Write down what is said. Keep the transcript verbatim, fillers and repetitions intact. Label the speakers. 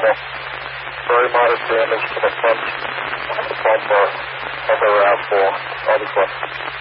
Speaker 1: normal. Very modest damage to the front, the bumper, upper raffle, all the questions.